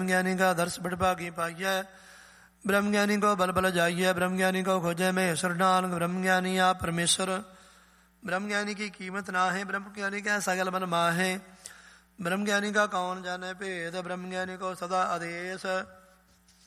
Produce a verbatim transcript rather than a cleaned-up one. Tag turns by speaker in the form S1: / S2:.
S1: ब्रह्म ज्ञानी का दर्श बड़भागी पाइय। ब्रह्म ज्ञानी को बल बल जाइए, ब्रह्म ज्ञानी को खोजे में ईश्वर नानक। ब्रह्म ज्ञानी आप परमेश्वर, ब्रह्म ज्ञानी की कीमत ना है, ब्रह्म ज्ञानी का सगल मन माहे। ब्रह्म ज्ञानी का कौन जाने भेद, ब्रह्म ज्ञानी को सदा आदेश।